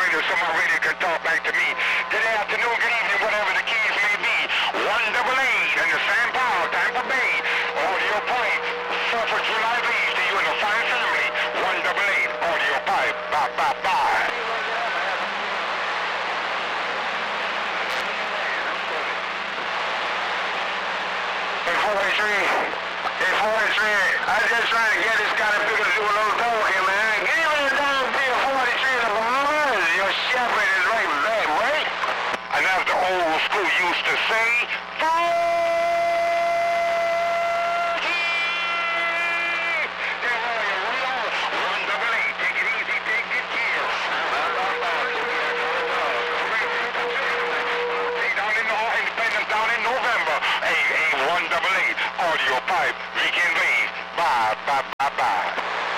radio so my radio can talk back to me. Good afternoon, good evening, whatever the keys may be. 188 and the San Paul, Tampa Bay. Audio pipe. 4th of July Beach to you and the fine family. 188 audio pipe. Bye, bye, bye. I just trying to get this kind of people to do a little talking, man. Give me the damn thing 43 of the your shepherd is right back, right? And as the old school used to say, audio pipe, weekend wave. Bye, bye, bye, bye.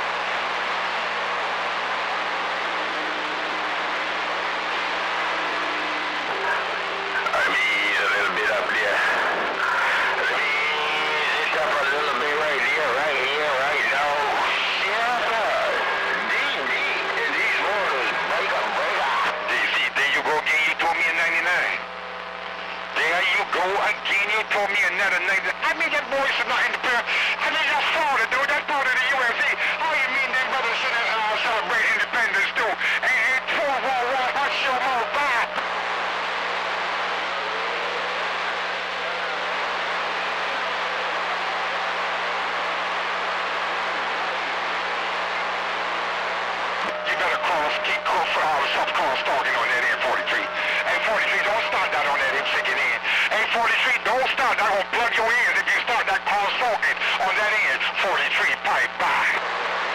Let me ease a little bit up there. Let me ease this up a little bit right here, right now. These waters, break up. There you go again, you told me in 99. There you go again, you told me another night. I mean, that boy should not interfere. I mean, that's Florida, dude. That's part of the USA. How you mean them brothers shouldn't celebrate independence, too? And 12 war, what's your mouth back? You better keep soft cross talking on that M43. M43, don't start that on that M6 in. M43, don't start. I'm going to plug your ears if you start that cross talking on that